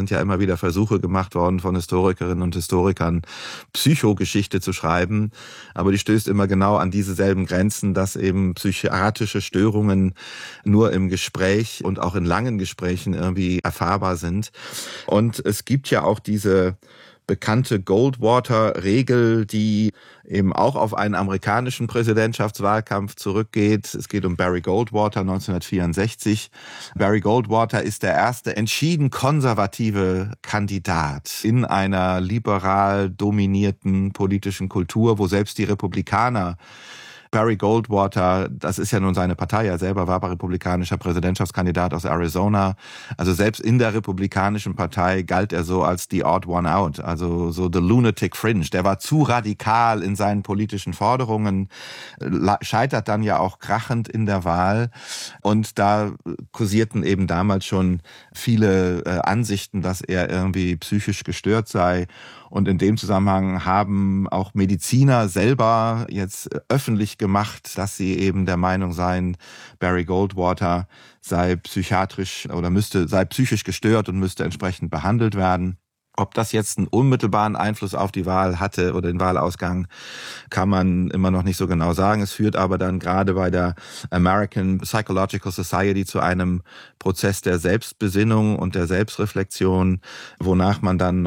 sind ja immer wieder Versuche gemacht worden von Historikerinnen und Historikern, Psychogeschichte zu schreiben. Aber die stößt immer genau an dieselben Grenzen, dass eben psychiatrische Störungen nur im Gespräch und auch in langen Gesprächen irgendwie erfahrbar sind. Und es gibt ja auch diese bekannte Goldwater-Regel, die eben auch auf einen amerikanischen Präsidentschaftswahlkampf zurückgeht. Es geht um Barry Goldwater 1964. Barry Goldwater ist der erste entschieden konservative Kandidat in einer liberal dominierten politischen Kultur, wo selbst die Republikaner Barry Goldwater, das ist ja nun seine Partei, er selber war republikanischer Präsidentschaftskandidat aus Arizona. Also selbst in der republikanischen Partei galt er so als the odd one out, also so the lunatic fringe. Der war zu radikal in seinen politischen Forderungen, scheitert dann ja auch krachend in der Wahl. Und da kursierten eben damals schon viele Ansichten, dass er irgendwie psychisch gestört sei. Und in dem Zusammenhang haben auch Mediziner selber jetzt öffentlich gemacht, dass sie eben der Meinung seien, Barry Goldwater sei psychiatrisch oder sei psychisch gestört und müsste entsprechend behandelt werden. Ob das jetzt einen unmittelbaren Einfluss auf die Wahl hatte oder den Wahlausgang, kann man immer noch nicht so genau sagen. Es führt aber dann gerade bei der American Psychological Society zu einem Prozess der Selbstbesinnung und der Selbstreflexion, wonach man dann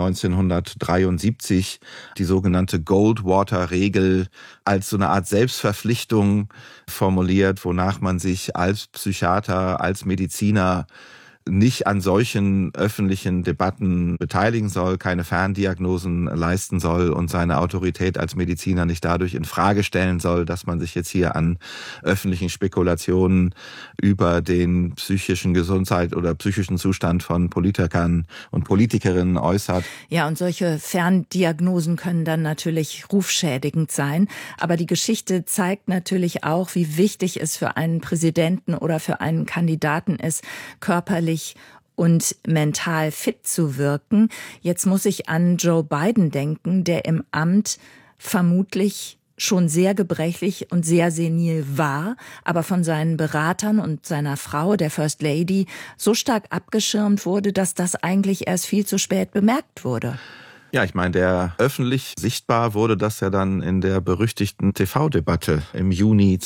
1973 die sogenannte Goldwater-Regel als so eine Art Selbstverpflichtung formuliert, wonach man sich als Psychiater, als Mediziner nicht an solchen öffentlichen Debatten beteiligen soll, keine Ferndiagnosen leisten soll und seine Autorität als Mediziner nicht dadurch in Frage stellen soll, dass man sich jetzt hier an öffentlichen Spekulationen über den psychischen Gesundheit oder psychischen Zustand von Politikern und Politikerinnen äußert. Ja, und solche Ferndiagnosen können dann natürlich rufschädigend sein. Aber die Geschichte zeigt natürlich auch, wie wichtig es für einen Präsidenten oder für einen Kandidaten ist, körperlich und mental fit zu wirken. Jetzt muss ich an Joe Biden denken, der im Amt vermutlich schon sehr gebrechlich und sehr senil war, aber von seinen Beratern und seiner Frau, der First Lady, so stark abgeschirmt wurde, dass das eigentlich erst viel zu spät bemerkt wurde. Ja, ich meine, öffentlich sichtbar wurde das ja dann in der berüchtigten TV-Debatte im Juni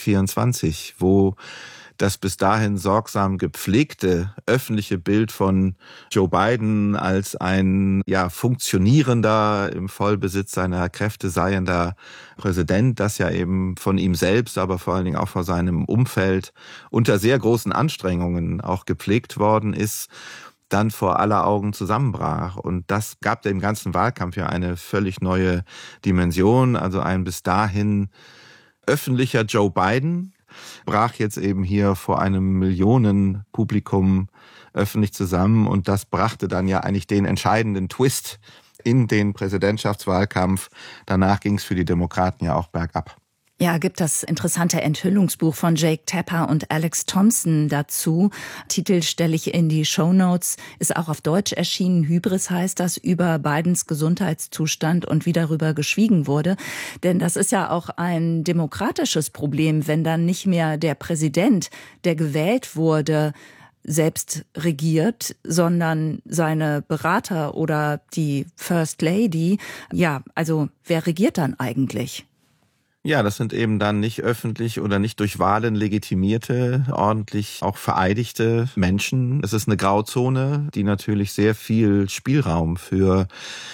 2024, wo das bis dahin sorgsam gepflegte öffentliche Bild von Joe Biden als ein funktionierender, im Vollbesitz seiner Kräfte seiender Präsident, das ja eben von ihm selbst, aber vor allen Dingen auch von seinem Umfeld unter sehr großen Anstrengungen auch gepflegt worden ist, dann vor aller Augen zusammenbrach. Und das gab dem ganzen Wahlkampf ja eine völlig neue Dimension, also ein bis dahin öffentlicher Joe Biden brach jetzt eben hier vor einem Millionenpublikum öffentlich zusammen und das brachte dann ja eigentlich den entscheidenden Twist in den Präsidentschaftswahlkampf. Danach ging es für die Demokraten ja auch bergab. Ja, gibt das interessante Enthüllungsbuch von Jake Tapper und Alex Thompson dazu. Titel stelle ich in die Shownotes, ist auch auf Deutsch erschienen. Hybris heißt das, über Bidens Gesundheitszustand und wie darüber geschwiegen wurde. Denn das ist ja auch ein demokratisches Problem, wenn dann nicht mehr der Präsident, der gewählt wurde, selbst regiert, sondern seine Berater oder die First Lady. Ja, also wer regiert dann eigentlich? Ja, das sind eben dann nicht öffentlich oder nicht durch Wahlen legitimierte, ordentlich auch vereidigte Menschen. Es ist eine Grauzone, die natürlich sehr viel Spielraum für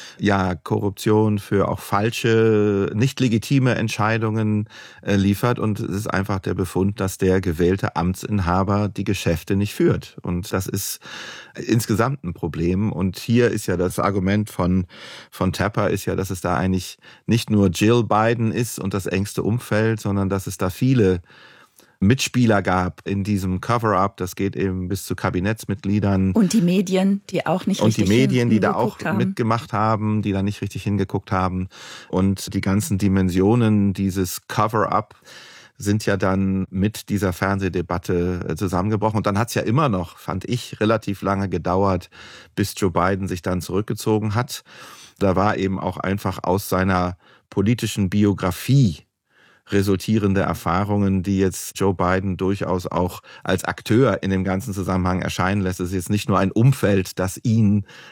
Korruption, für auch falsche, nicht legitime Entscheidungen liefert. Und es ist einfach der Befund, dass der gewählte Amtsinhaber die Geschäfte nicht führt. Und das ist insgesamt ein Problem. Und hier ist ja das Argument von Tapper ist ja, dass es da eigentlich nicht nur Jill Biden ist und das engste Umfeld, sondern dass es da viele Mitspieler gab in diesem Cover-up. Das geht eben bis zu Kabinettsmitgliedern. Und die Medien, die auch nicht richtig hingeguckt haben. Und die Medien, die da auch haben. mitgemacht haben, die da nicht richtig hingeguckt haben. Und die ganzen Dimensionen dieses Cover-up sind ja dann mit dieser Fernsehdebatte zusammengebrochen. Und dann hat es ja immer noch, fand ich, relativ lange gedauert, bis Joe Biden sich dann zurückgezogen hat. Da war eben auch einfach aus seiner politischen Biografie resultierende Erfahrungen, die jetzt Joe Biden durchaus auch als Akteur in dem ganzen Zusammenhang erscheinen lässt. Es ist jetzt nicht nur ein Umfeld, das ihn